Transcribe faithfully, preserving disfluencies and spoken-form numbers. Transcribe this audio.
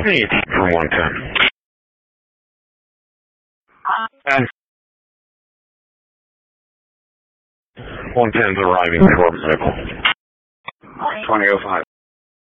Need for one ten. And one ten's arriving for medical. twenty oh five.